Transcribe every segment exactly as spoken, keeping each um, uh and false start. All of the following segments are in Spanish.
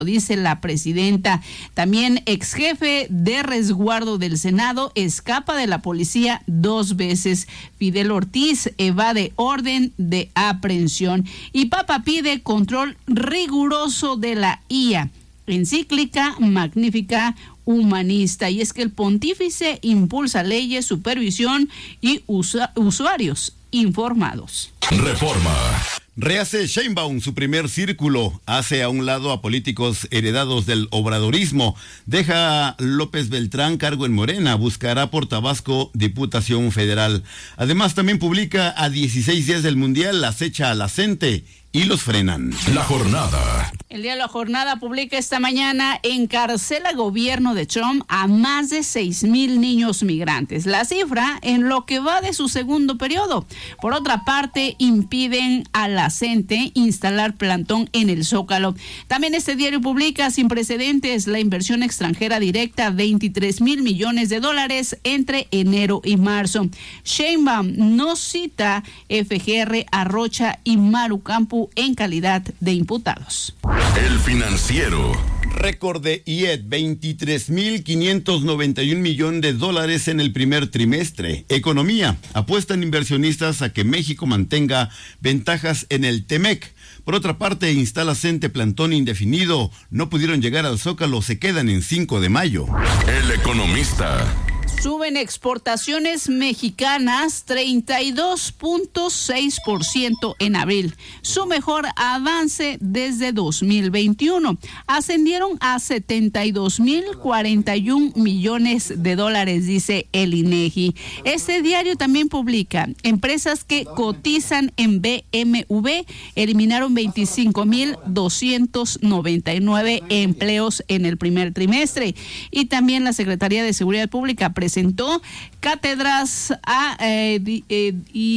dice la presidenta. También ex jefe de resguardo del Senado escapa de la policía dos veces. Fidel Ortiz evade orden de aprehensión. Y Papa pide control riguroso de la I A. Encíclica magnífica humanista. Y es que el pontífice impulsa leyes, supervisión y usa- usuarios informados. Reforma. Rehace Sheinbaum su primer círculo, hace a un lado a políticos heredados del obradorismo, deja a López Beltrán cargo en Morena, buscará por Tabasco Diputación Federal. Además también publica a dieciséis días del Mundial, acecha a la gente y los frenan. La jornada. El día de la jornada publica esta mañana: encarcela gobierno de Trump a más de seis mil niños migrantes. La cifra en lo que va de su segundo periodo. Por otra parte, impiden a la gente instalar plantón en el Zócalo. También este diario publica sin precedentes la inversión extranjera directa, veintitrés mil millones de dólares entre enero y marzo. Sheinbaum no cita F G R a Rocha y Maru Campu en calidad de imputados. El Financiero. Récord de I E D, veintitrés mil quinientos noventa y un millones de dólares en el primer trimestre. Economía. Apuestan inversionistas a que México mantenga ventajas en el Temec. Por otra parte, instala Cente plantón indefinido. No pudieron llegar al Zócalo, se quedan en cinco de mayo. El Economista. Suben exportaciones mexicanas treinta y dos punto seis por ciento en abril, su mejor avance desde dos mil veintiuno. Ascendieron a setenta y dos mil cuarenta y un millones de dólares, dice el INEGI. Este diario también publica: empresas que cotizan en B M W eliminaron veinticinco mil doscientos noventa y nueve empleos en el primer trimestre. Y también la Secretaría de Seguridad Pública presentó cátedras a, eh, di, eh,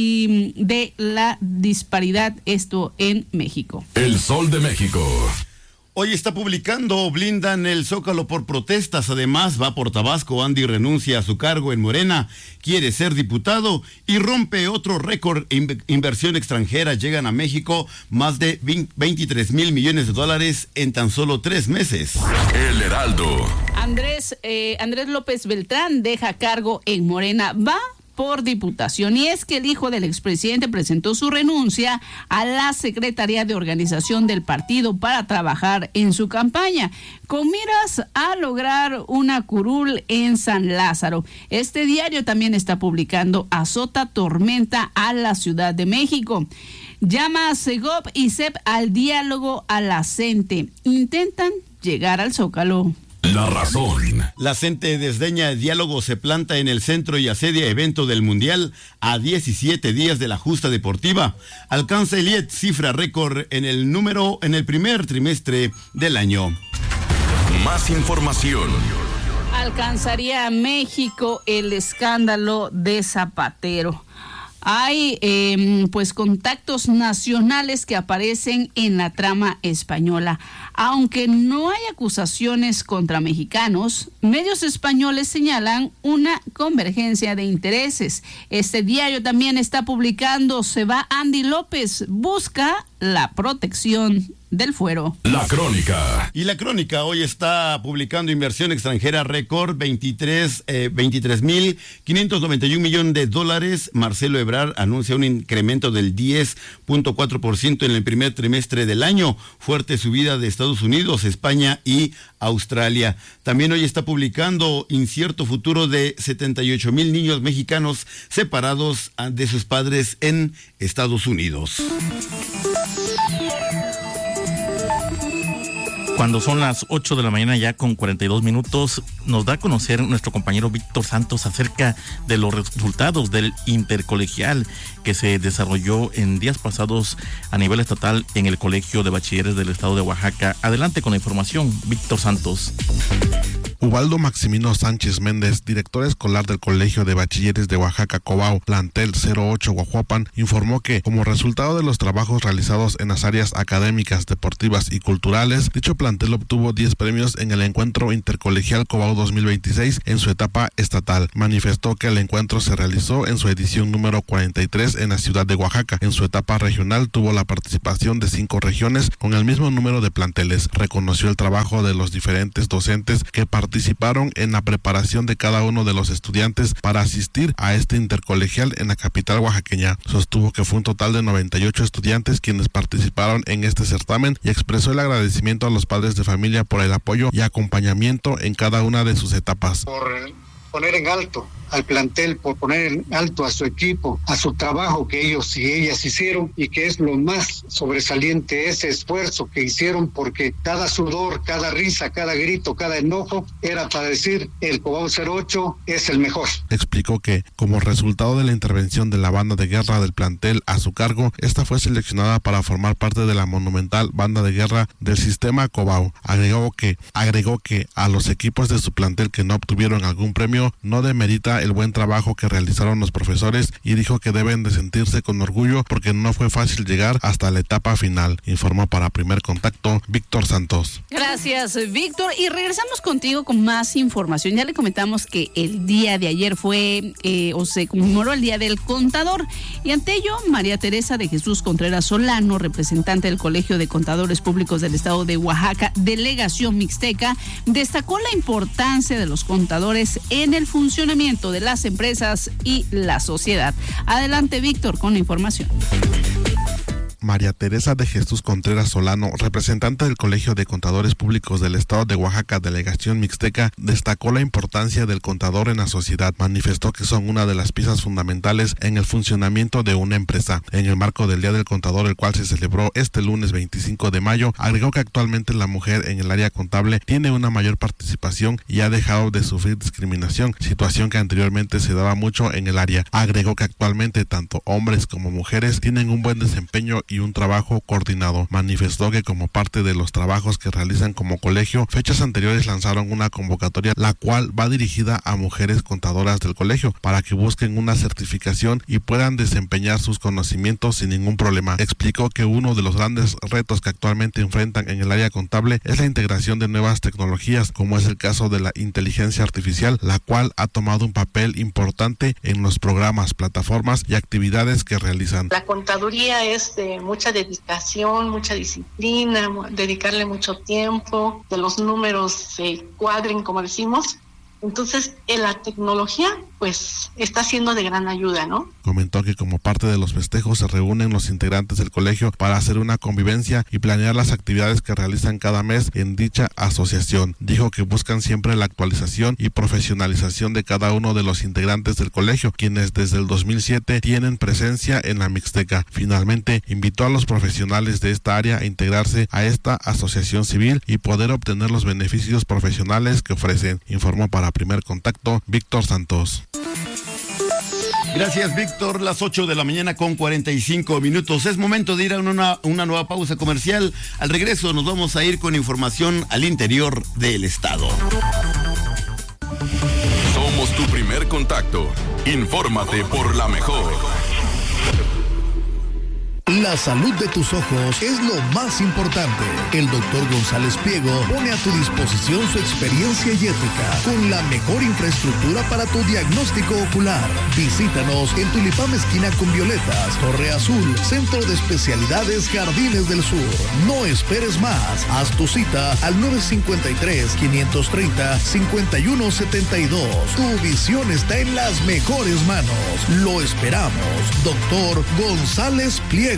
y de la disparidad, esto en México. El Sol de México. Hoy está publicando: blindan el Zócalo por protestas. Además, va por Tabasco. Andy renuncia a su cargo en Morena, quiere ser diputado y rompe otro récord. In- inversión extranjera. Llegan a México más de veintitrés mil millones de dólares en tan solo tres meses. El Heraldo. Andrés, eh, Andrés López Beltrán deja cargo en Morena. Va por diputación. Y es que el hijo del expresidente presentó su renuncia a la Secretaría de Organización del partido para trabajar en su campaña, con miras a lograr una curul en San Lázaro. Este diario también está publicando: azota tormenta a la Ciudad de México. Llama a Segov y C E P al diálogo a la gente. Intentan llegar al Zócalo. La razón. La gente desdeña el diálogo, se planta en el centro y asedia evento del Mundial a diecisiete días de la justa deportiva. Alcanza el I E D cifra récord en el número en el primer trimestre del año. Más información. Alcanzaría a México el escándalo de Zapatero. Hay eh, pues contactos nacionales que aparecen en la trama española. Aunque no hay acusaciones contra mexicanos, medios españoles señalan una convergencia de intereses. Este diario también está publicando: se va Andy López, busca la protección del fuero. La Crónica. Y la Crónica hoy está publicando inversión extranjera récord, veintitrés mil quinientos noventa y un millones de dólares. Marcelo Ebrard anuncia un incremento del diez punto cuatro por ciento en el primer trimestre del año. Fuerte subida de Estados Unidos, España y Australia. También hoy está publicando incierto futuro de setenta y ocho mil niños mexicanos separados de sus padres en Estados Unidos. Cuando son las ocho de la mañana ya con cuarenta y dos minutos, nos da a conocer nuestro compañero Víctor Santos acerca de los resultados del intercolegial que se desarrolló en días pasados a nivel estatal en el Colegio de Bachilleres del Estado de Oaxaca. Adelante con la información, Víctor Santos. Ubaldo Maximino Sánchez Méndez, director escolar del Colegio de Bachilleres de Oaxaca Cobao, plantel cero ocho Guajuapan, informó que, como resultado de los trabajos realizados en las áreas académicas, deportivas y culturales, dicho plantel obtuvo diez premios en el Encuentro Intercolegial Cobao dos mil veintiséis en su etapa estatal. Manifestó que el encuentro se realizó en su edición número cuarenta y tres en la ciudad de Oaxaca. En su etapa regional tuvo la participación de cinco regiones con el mismo número de planteles. Reconoció el trabajo de los diferentes docentes que participaron participaron en la preparación de cada uno de los estudiantes para asistir a este intercolegial en la capital oaxaqueña. Sostuvo que fue un total de noventa y ocho estudiantes quienes participaron en este certamen y expresó el agradecimiento a los padres de familia por el apoyo y acompañamiento en cada una de sus etapas. Por poner en alto al plantel, por poner en alto a su equipo, a su trabajo que ellos y ellas hicieron, y que es lo más sobresaliente, ese esfuerzo que hicieron, porque cada sudor, cada risa, cada grito, cada enojo era para decir el Cobao cero ocho es el mejor. Explicó que, como resultado de la intervención de la banda de guerra del plantel a su cargo, esta fue seleccionada para formar parte de la monumental banda de guerra del sistema Cobao. Agregó que, agregó que a los equipos de su plantel que no obtuvieron algún premio no demerita el buen trabajo que realizaron los profesores, y dijo que deben de sentirse con orgullo porque no fue fácil llegar hasta la etapa final. Informó para Primer Contacto Víctor Santos. Gracias, Víctor, y regresamos contigo con más información. Ya le comentamos que el día de ayer fue eh, o se conmemoró el Día del Contador, y ante ello María Teresa de Jesús Contreras Solano, representante del Colegio de Contadores Públicos del Estado de Oaxaca, delegación mixteca, destacó la importancia de los contadores en el funcionamiento de las empresas y la sociedad. Adelante, Víctor, con la información. María Teresa de Jesús Contreras Solano, representante del Colegio de Contadores Públicos del Estado de Oaxaca, delegación mixteca, destacó la importancia del contador en la sociedad. Manifestó que son una de las piezas fundamentales en el funcionamiento de una empresa. En el marco del Día del Contador, el cual se celebró este lunes veinticinco de mayo, agregó que actualmente la mujer en el área contable tiene una mayor participación y ha dejado de sufrir discriminación, situación que anteriormente se daba mucho en el área. Agregó que actualmente tanto hombres como mujeres tienen un buen desempeño y un trabajo coordinado. Manifestó que como parte de los trabajos que realizan como colegio, fechas anteriores lanzaron una convocatoria la cual va dirigida a mujeres contadoras del colegio para que busquen una certificación y puedan desempeñar sus conocimientos sin ningún problema. Explicó que uno de los grandes retos que actualmente enfrentan en el área contable es la integración de nuevas tecnologías, como es el caso de la inteligencia artificial, la cual ha tomado un papel importante en los programas, plataformas y actividades que realizan. La contaduría es de mucha dedicación, mucha disciplina, dedicarle mucho tiempo, que los números se cuadren, como decimos. Entonces, en la tecnología, pues, está siendo de gran ayuda, ¿no? Comentó que como parte de los festejos se reúnen los integrantes del colegio para hacer una convivencia y planear las actividades que realizan cada mes en dicha asociación. Dijo que buscan siempre la actualización y profesionalización de cada uno de los integrantes del colegio, quienes desde el dos mil siete tienen presencia en la Mixteca. Finalmente, invitó a los profesionales de esta área a integrarse a esta asociación civil y poder obtener los beneficios profesionales que ofrecen. Informó para Primer Contacto Víctor Santos. Gracias, Víctor. Las ocho de la mañana con cuarenta y cinco minutos. Es momento de ir a una, una nueva pausa comercial. Al regreso nos vamos a ir con información al interior del estado. Somos tu primer contacto. Infórmate por la mejor. La salud de tus ojos es lo más importante. El doctor González Pliego pone a tu disposición su experiencia y ética con la mejor infraestructura para tu diagnóstico ocular. Visítanos en Tulipán esquina con Violetas, Torre Azul, Centro de Especialidades Jardines del Sur. No esperes más. Haz tu cita al nueve cinco tres, cinco tres cero, cinco uno siete dos. Tu visión está en las mejores manos. Lo esperamos. Doctor González Pliego.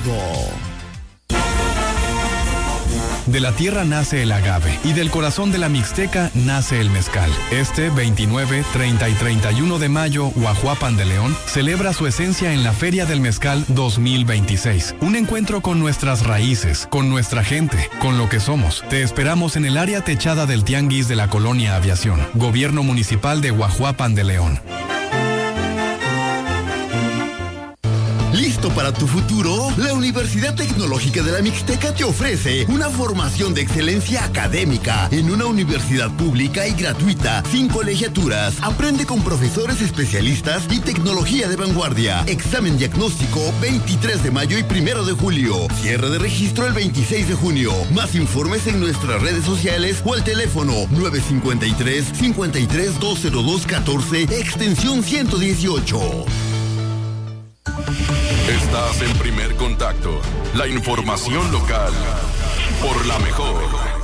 De la tierra nace el agave y del corazón de la Mixteca nace el mezcal. Este veintinueve, treinta y treinta y uno de mayo, Guajuapan de León celebra su esencia en la Feria del Mezcal dos mil veintiséis. Un encuentro con nuestras raíces, con nuestra gente, con lo que somos. Te esperamos en el área techada del Tianguis de la Colonia Aviación. Gobierno Municipal de Guajuapan de León. ¿Listo para tu futuro? La Universidad Tecnológica de la Mixteca te ofrece una formación de excelencia académica en una universidad pública y gratuita, sin colegiaturas. Aprende con profesores especialistas y tecnología de vanguardia. Examen diagnóstico veintitrés de mayo y primero de julio. Cierre de registro el veintiséis de junio. Más informes en nuestras redes sociales o al teléfono nueve cinco tres, cinco tres, dos cero dos, catorce, extensión ciento dieciocho. Estás en Primer Contacto, la información local, por la mejor.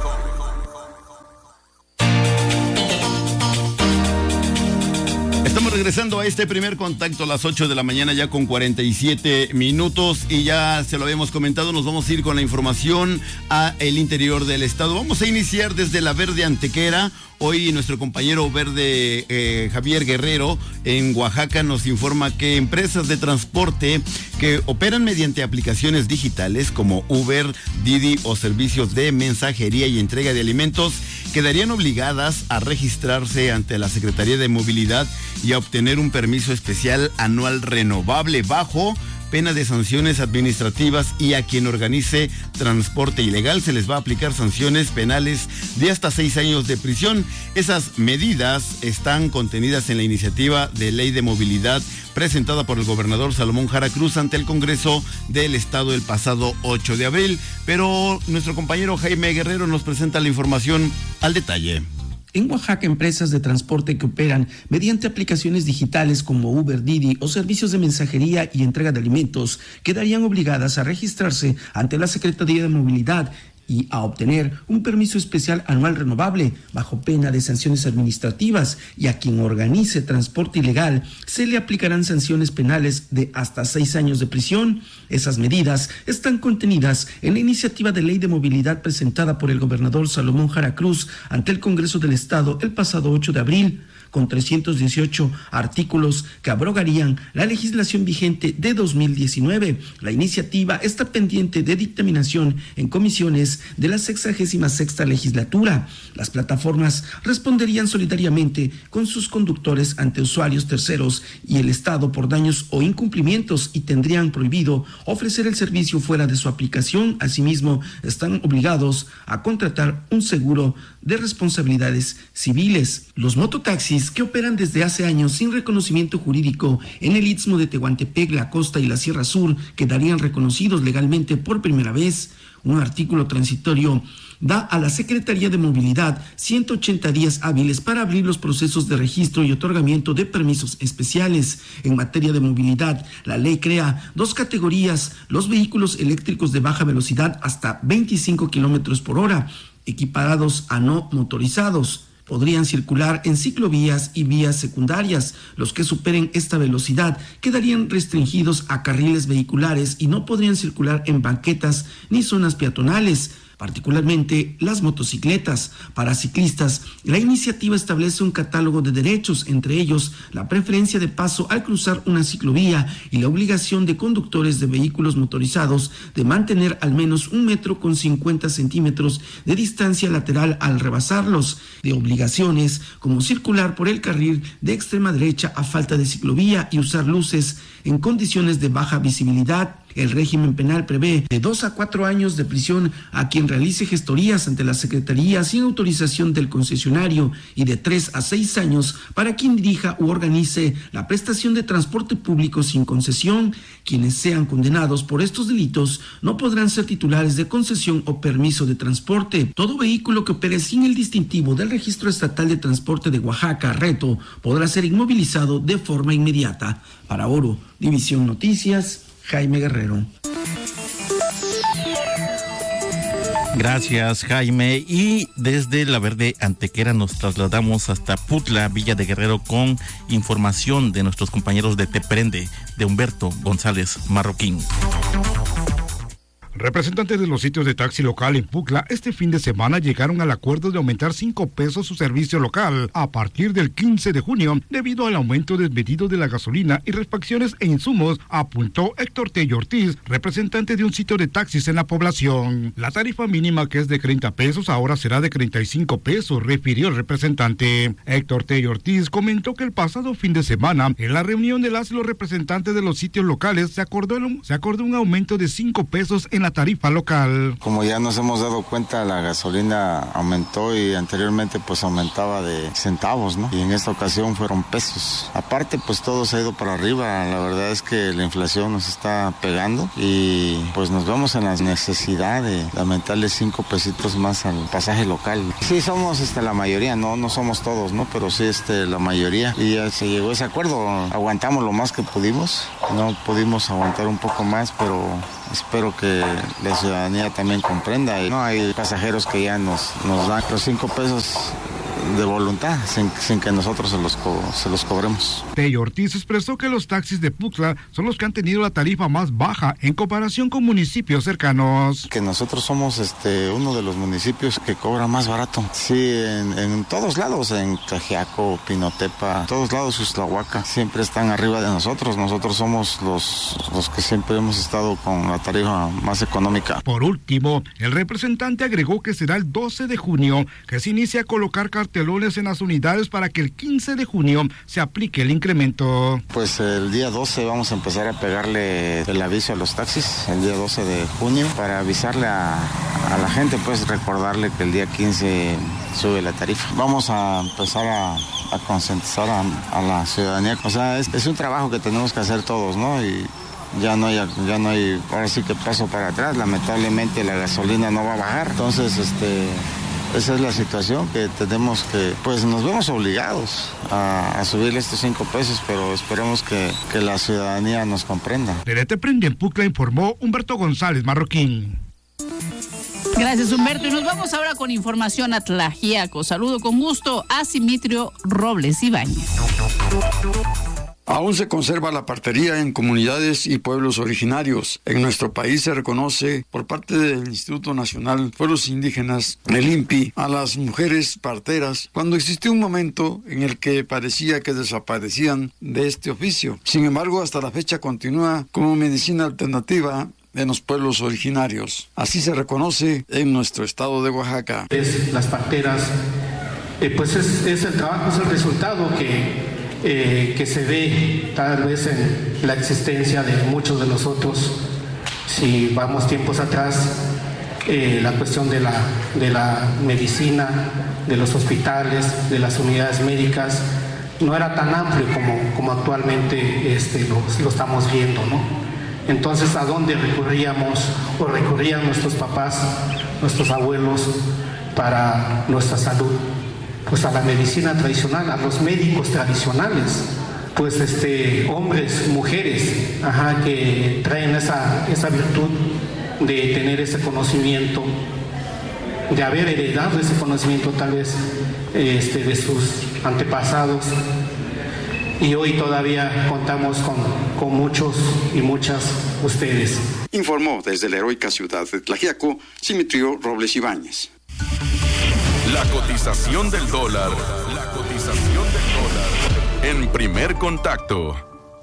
Estamos regresando a este Primer Contacto a las ocho de la mañana ya con cuarenta y siete minutos y ya se lo habíamos comentado, nos vamos a ir con la información a el interior del estado. Vamos a iniciar desde la Verde Antequera. Hoy nuestro compañero verde eh, Javier Guerrero en Oaxaca nos informa que empresas de transporte que operan mediante aplicaciones digitales como Uber, Didi o servicios de mensajería y entrega de alimentos quedarían obligadas a registrarse ante la Secretaría de Movilidad y a obtener un permiso especial anual renovable bajo pena de sanciones administrativas, y a quien organice transporte ilegal se les va a aplicar sanciones penales de hasta seis años de prisión. Esas medidas están contenidas en la iniciativa de ley de movilidad presentada por el gobernador Salomón Jara Cruz ante el Congreso del Estado el pasado ocho de abril. Pero nuestro compañero Jaime Guerrero nos presenta la información al detalle. En Oaxaca, empresas de transporte que operan mediante aplicaciones digitales como Uber, Didi o servicios de mensajería y entrega de alimentos quedarían obligadas a registrarse ante la Secretaría de Movilidad y a obtener un permiso especial anual renovable bajo pena de sanciones administrativas, y a quien organice transporte ilegal se le aplicarán sanciones penales de hasta seis años de prisión. Esas medidas están contenidas en la iniciativa de ley de movilidad presentada por el gobernador Salomón Jara Cruz ante el Congreso del Estado el pasado ocho de abril. Con trescientos dieciocho artículos que abrogarían la legislación vigente de dos mil diecinueve. La iniciativa está pendiente de dictaminación en comisiones de la sexagésima sexta legislatura. Las plataformas responderían solidariamente con sus conductores ante usuarios terceros y el Estado por daños o incumplimientos, y tendrían prohibido ofrecer el servicio fuera de su aplicación. Asimismo, están obligados a contratar un seguro de responsabilidades civiles. Los mototaxis que operan desde hace años sin reconocimiento jurídico en el Istmo de Tehuantepec, la Costa y la Sierra Sur quedarían reconocidos legalmente por primera vez. Un artículo transitorio da a la Secretaría de Movilidad ciento ochenta días hábiles para abrir los procesos de registro y otorgamiento de permisos especiales. En materia de movilidad, la ley crea dos categorías: los vehículos eléctricos de baja velocidad hasta veinticinco kilómetros por hora, equiparados a no motorizados. Podrían circular en ciclovías y vías secundarias. Los que superen esta velocidad quedarían restringidos a carriles vehiculares y no podrían circular en banquetas ni zonas peatonales, particularmente las motocicletas. Para ciclistas, la iniciativa establece un catálogo de derechos, entre ellos la preferencia de paso al cruzar una ciclovía y la obligación de conductores de vehículos motorizados de mantener al menos un metro con cincuenta centímetros de distancia lateral al rebasarlos, de obligaciones como circular por el carril de extrema derecha a falta de ciclovía y usar luces en condiciones de baja visibilidad. El régimen penal prevé de dos a cuatro años de prisión a quien realice gestorías ante la Secretaría sin autorización del concesionario, y de tres a seis años para quien dirija u organice la prestación de transporte público sin concesión. Quienes sean condenados por estos delitos no podrán ser titulares de concesión o permiso de transporte. Todo vehículo que opere sin el distintivo del Registro Estatal de Transporte de Oaxaca, RETO, podrá ser inmovilizado de forma inmediata. Para Oro, División Noticias, Jaime Guerrero. Gracias, Jaime. Y desde la Verde Antequera nos trasladamos hasta Putla, Villa de Guerrero, con información de nuestros compañeros de Te Prende, de Humberto González Marroquín. Representantes de los sitios de taxi local en Pucla este fin de semana llegaron al acuerdo de aumentar cinco pesos su servicio local a partir del quince de junio debido al aumento desmedido de la gasolina y refacciones e insumos, apuntó Héctor Tello Ortiz, representante de un sitio de taxis en la población. La tarifa mínima, que es de treinta pesos, ahora será de treinta y cinco pesos, refirió el representante. Héctor Tello Ortiz comentó que el pasado fin de semana, en la reunión de las y los representantes de los sitios locales, se acordó, se acordó un aumento de cinco pesos en la tarifa local. Como ya nos hemos dado cuenta, la gasolina aumentó y anteriormente pues aumentaba de centavos, ¿no? Y en esta ocasión fueron pesos. Aparte pues todo se ha ido para arriba, la verdad es que la inflación nos está pegando y pues nos vemos en la necesidad de aumentarle cinco pesitos más al pasaje local. Sí somos este, la mayoría, no, no somos todos, ¿no? Pero sí este, la mayoría y ya se llegó a ese acuerdo, aguantamos lo más que pudimos, no pudimos aguantar un poco más, pero espero que la ciudadanía también comprenda. No hay pasajeros que ya nos, nos dan los cinco pesos de voluntad, sin, sin que nosotros se los, co se los cobremos. Tello Ortiz expresó que los taxis de Pucla son los que han tenido la tarifa más baja en comparación con municipios cercanos. Que nosotros somos este uno de los municipios que cobra más barato. Sí, en, en todos lados, en Cajiaco, Pinotepa, todos lados, Xuxtlahuaca, siempre están arriba de nosotros. Nosotros somos los, los que siempre hemos estado con la tarifa más económica. Por último, el representante agregó que será el doce de junio que se inicia a colocar cartelones en las unidades para que el quince de junio se aplique el incremento. Pues el día doce vamos a empezar a pegarle el aviso a los taxis, el día doce de junio, para avisarle a, a la gente, pues recordarle que el día quince sube la tarifa. Vamos a empezar a, a concientizar a, a la ciudadanía. O sea, es, es un trabajo que tenemos que hacer todos, ¿no? Y ya no hay, ya no hay, ahora sí que paso para atrás. Lamentablemente la gasolina no va a bajar. Entonces, este... esa es la situación que tenemos que, pues nos vemos obligados a, a subirle estos cinco pesos, pero esperemos que, que la ciudadanía nos comprenda. Desde Teprende en Pucla informó Humberto González Marroquín. Gracias, Humberto. Y nos vamos ahora con información a Tlaxiaco. Saludo con gusto a Simitrio Robles Ibáñez. Aún se conserva la partería en comunidades y pueblos originarios. En nuestro país se reconoce por parte del Instituto Nacional Pueblos Indígenas, el I N P I, a las mujeres parteras cuando existió un momento en el que parecía que desaparecían de este oficio. Sin embargo, hasta la fecha continúa como medicina alternativa en los pueblos originarios. Así se reconoce en nuestro estado de Oaxaca. Es, las parteras, eh, pues es, es el trabajo, es el resultado que Eh, que se ve tal vez en la existencia de muchos de nosotros. Si vamos tiempos atrás, eh, la cuestión de la, de la medicina, de los hospitales, de las unidades médicas, no era tan amplio como, como actualmente este, lo, lo estamos viendo, ¿no? Entonces, ¿a dónde recurríamos o recurrían nuestros papás, nuestros abuelos para nuestra salud? Pues a la medicina tradicional, a los médicos tradicionales, pues este, hombres, mujeres, ajá, que traen esa, esa virtud de tener ese conocimiento, de haber heredado ese conocimiento tal vez este, de sus antepasados, y hoy todavía contamos con, con muchos y muchas ustedes. Informó desde la heroica ciudad de Tlaxiaco, Simitrio Robles Ibáñez. La cotización del dólar. La cotización del dólar. En Primer Contacto.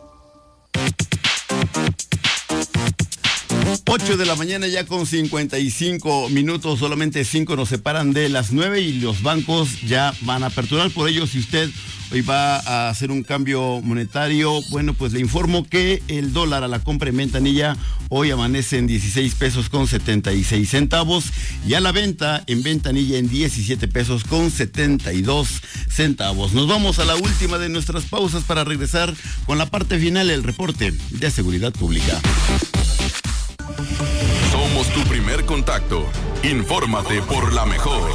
ocho de la mañana ya con cincuenta y cinco minutos, solamente cinco nos separan de las nueve y los bancos ya van a aperturar. Por ello, si usted hoy va a hacer un cambio monetario, bueno, pues le informo que el dólar a la compra en ventanilla hoy amanece en dieciséis pesos con setenta y seis centavos y a la venta en ventanilla en diecisiete pesos con setenta y dos centavos. Nos vamos a la última de nuestras pausas para regresar con la parte final, el reporte de seguridad pública. Somos tu primer contacto. Infórmate por la mejor.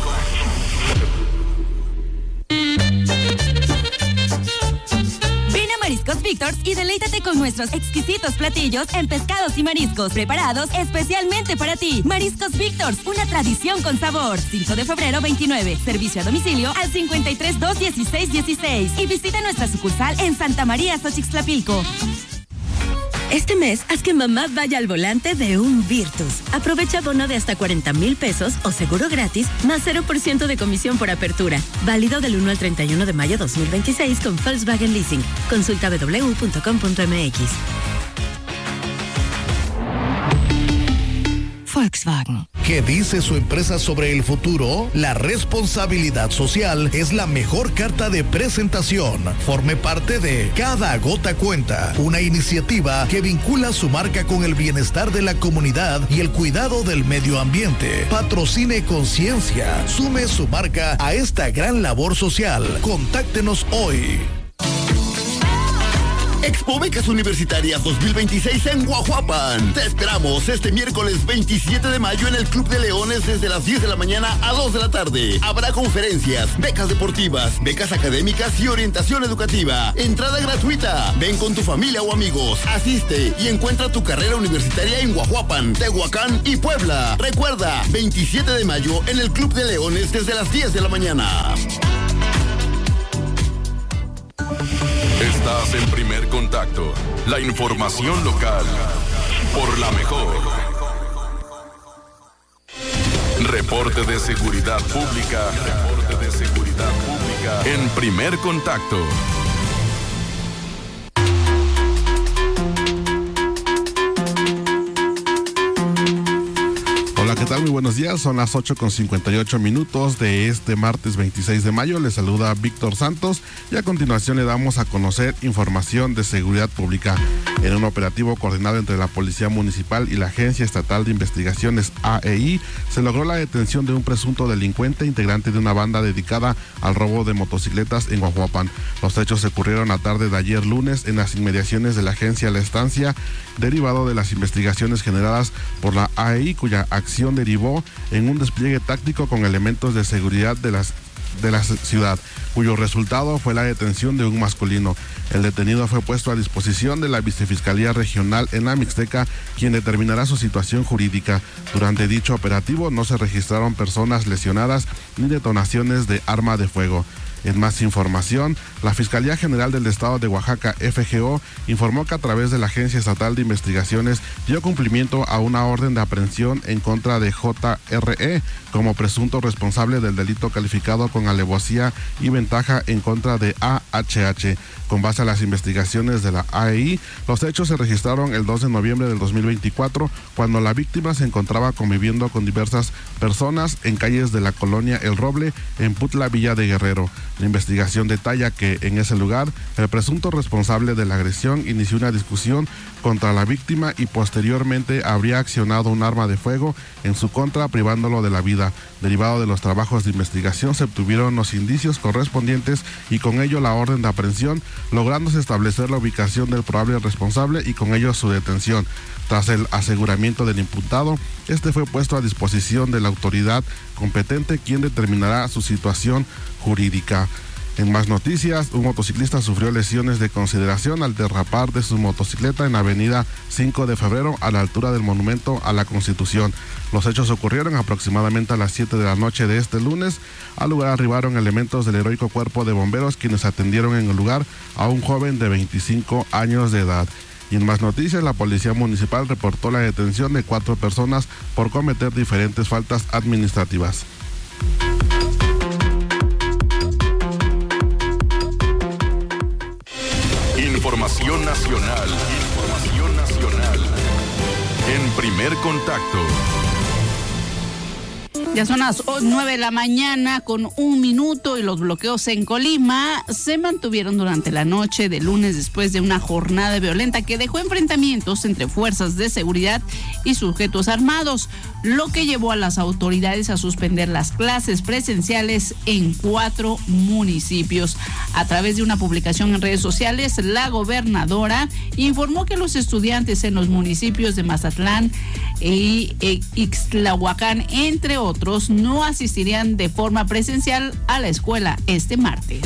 Ven a Mariscos Victor's y deleítate con nuestros exquisitos platillos en pescados y mariscos preparados especialmente para ti. Mariscos Victor's, una tradición con sabor. cinco de febrero veintinueve. Servicio a domicilio al cincuenta y tres, dos dieciséis dieciséis. Y visita nuestra sucursal en Santa María, Xochixtlapilco. Este mes, haz que mamá vaya al volante de un Virtus. Aprovecha bono de hasta cuarenta mil pesos o seguro gratis, más cero por ciento de comisión por apertura. Válido del uno al treinta y uno de mayo dos mil veintiséis con Volkswagen Leasing. Consulta doble u doble u punto com punto m x. Volkswagen. ¿Qué dice su empresa sobre el futuro? La responsabilidad social es la mejor carta de presentación. Forme parte de Cada Gota Cuenta, una iniciativa que vincula su marca con el bienestar de la comunidad y el cuidado del medio ambiente. Patrocine Conciencia. Sume su marca a esta gran labor social. Contáctenos hoy. Expo Becas Universitarias dos mil veintiséis en Guajuapan. Te esperamos este miércoles veintisiete de mayo en el Club de Leones desde las diez de la mañana a dos de la tarde. Habrá conferencias, becas deportivas, becas académicas y orientación educativa. Entrada gratuita. Ven con tu familia o amigos. Asiste y encuentra tu carrera universitaria en Guajuapan, Tehuacán y Puebla. Recuerda, veintisiete de mayo en el Club de Leones desde las diez de la mañana. Estás en Primer Contacto, la información local, por la mejor. Reporte de seguridad pública, reporte de seguridad pública en Primer Contacto. Hola, ¿qué tal? Muy buenos días. Son las ocho con cincuenta y ocho minutos de este martes veintiséis de mayo. Les saluda Víctor Santos y a continuación le damos a conocer información de seguridad pública. En un operativo coordinado entre la Policía Municipal y la Agencia Estatal de Investigaciones A E I, se logró la detención de un presunto delincuente integrante de una banda dedicada al robo de motocicletas en Guajuapan. Los hechos ocurrieron la tarde de ayer lunes en las inmediaciones de la Agencia La Estancia, derivado de las investigaciones generadas por la A E I, cuya acción derivó en un despliegue táctico con elementos de seguridad de las de la ciudad, cuyo resultado fue la detención de un masculino. El detenido fue puesto a disposición de la Vicefiscalía Regional en la Mixteca, quien determinará su situación jurídica. Durante dicho operativo no se registraron personas lesionadas ni detonaciones de arma de fuego. En más información, la Fiscalía General del Estado de Oaxaca, F G O, informó que a través de la Agencia Estatal de Investigaciones dio cumplimiento a una orden de aprehensión en contra de J R E como presunto responsable del delito calificado con alevosía y ventaja en contra de A H H. Con base a las investigaciones de la A E I, los hechos se registraron el dos de noviembre del dos mil veinticuatro, cuando la víctima se encontraba conviviendo con diversas personas en calles de la colonia El Roble, en Putla, Villa de Guerrero. La investigación detalla que en ese lugar el presunto responsable de la agresión inició una discusión contra la víctima y posteriormente habría accionado un arma de fuego en su contra, privándolo de la vida. Derivado de los trabajos de investigación se obtuvieron los indicios correspondientes y con ello la orden de aprehensión, lográndose establecer la ubicación del probable responsable y con ello su detención. Tras el aseguramiento del imputado, este fue puesto a disposición de la autoridad competente, quien determinará su situación jurídica. En más noticias, un motociclista sufrió lesiones de consideración al derrapar de su motocicleta en la avenida cinco de febrero a la altura del Monumento a la Constitución. Los hechos ocurrieron aproximadamente a las siete de la noche de este lunes. Al lugar arribaron elementos del heroico cuerpo de bomberos, quienes atendieron en el lugar a un joven de veinticinco años de edad. Y en más noticias, la Policía Municipal reportó la detención de cuatro personas por cometer diferentes faltas administrativas. Información nacional, información nacional. En Primer Contacto. Ya son las nueve de la mañana con un minuto y los bloqueos en Colima se mantuvieron durante la noche de lunes después de una jornada violenta que dejó enfrentamientos entre fuerzas de seguridad y sujetos armados, lo que llevó a las autoridades a suspender las clases presenciales en cuatro municipios. A través de una publicación en redes sociales, la gobernadora informó que los estudiantes en los municipios de Mazatlán y Ixtlahuacán, entre otros, no asistirían de forma presencial a la escuela este martes.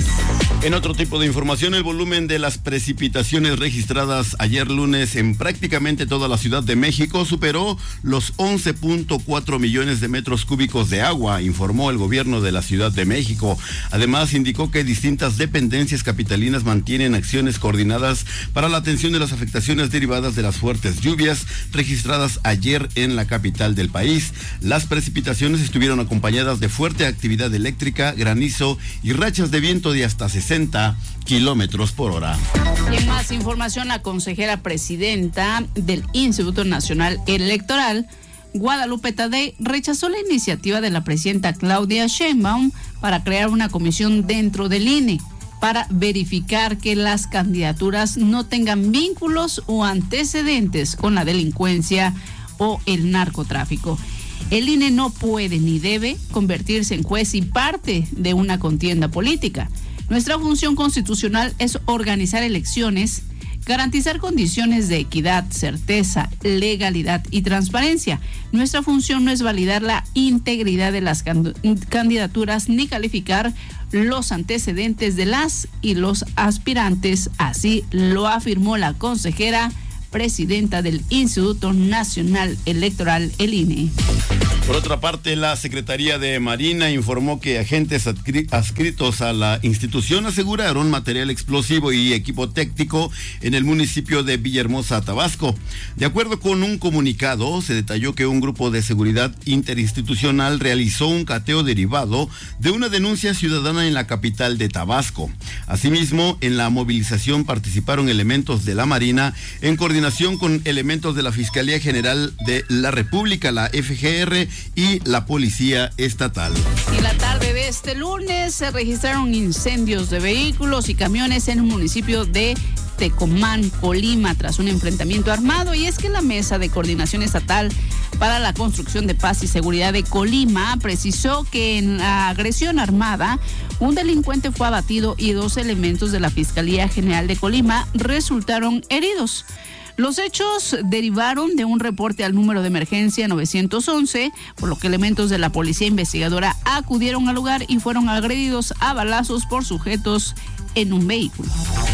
En otro tipo de información, el volumen de las precipitaciones registradas ayer lunes en prácticamente toda la Ciudad de México superó los once punto cuatro millones de metros cúbicos de agua, informó el gobierno de la Ciudad de México. Además, indicó que distintas dependencias capitalinas mantienen acciones coordinadas para la atención de las afectaciones derivadas de las fuertes lluvias registradas ayer en la capital del país. Las precipitaciones estuvieron acompañadas de fuerte actividad eléctrica, granizo y rachas de viento de hasta sesenta kilómetros por hora. Y en más información, la consejera presidenta del Instituto Nacional Electoral, Guadalupe Tadei, rechazó la iniciativa de la presidenta Claudia Sheinbaum para crear una comisión dentro del I N E para verificar que las candidaturas no tengan vínculos o antecedentes con la delincuencia o el narcotráfico. El I N E no puede ni debe convertirse en juez y parte de una contienda política. Nuestra función constitucional es organizar elecciones, garantizar condiciones de equidad, certeza, legalidad y transparencia. Nuestra función no es validar la integridad de las candidaturas ni calificar los antecedentes de las y los aspirantes, así lo afirmó la consejera presidenta del Instituto Nacional Electoral, el I N E. Por otra parte, la Secretaría de Marina informó que agentes adscritos a la institución aseguraron material explosivo y equipo técnico en el municipio de Villahermosa, Tabasco. De acuerdo con un comunicado, se detalló que un grupo de seguridad interinstitucional realizó un cateo derivado de una denuncia ciudadana en la capital de Tabasco. Asimismo, en la movilización participaron elementos de la Marina en coordinación con elementos de la Fiscalía General de la República, la F G R, y la Policía Estatal. Y la tarde de este lunes se registraron incendios de vehículos y camiones en el municipio de Tecomán, Colima, tras un enfrentamiento armado. Y es que la Mesa de Coordinación Estatal para la Construcción de Paz y Seguridad de Colima precisó que en la agresión armada un delincuente fue abatido y dos elementos de la Fiscalía General de Colima resultaron heridos. Los hechos derivaron de un reporte al número de emergencia nueve once, por lo que elementos de la policía investigadora acudieron al lugar y fueron agredidos a balazos por sujetos en un vehículo.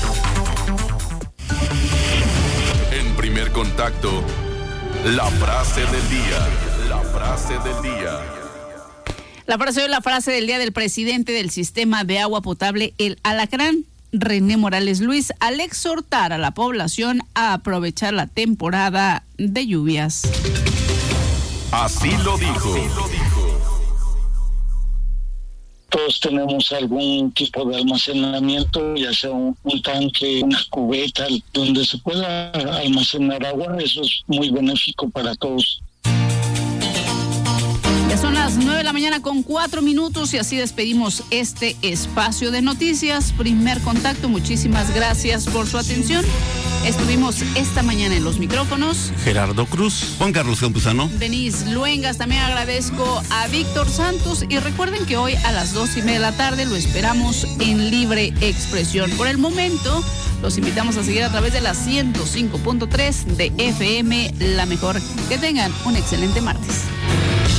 En Primer Contacto, la frase del día. La frase del día. La frase, la frase del día del presidente del Sistema de Agua Potable, el Alacrán, René Morales Luis, al exhortar a la población a aprovechar la temporada de lluvias. Así lo dijo. Todos tenemos algún tipo de almacenamiento, ya sea un, un tanque, una cubeta, donde se pueda almacenar agua. Eso es muy benéfico para todos. Ya son las nueve de la mañana con cuatro minutos y así despedimos este espacio de noticias. Primer Contacto, muchísimas gracias por su atención. Estuvimos esta mañana en los micrófonos Gerardo Cruz, Juan Carlos Campuzano, Denise Luengas. También agradezco a Víctor Santos y recuerden que hoy a las dos y media de la tarde lo esperamos en Libre Expresión. Por el momento los invitamos a seguir a través de la ciento cinco punto tres de F M, la mejor. Que tengan un excelente martes.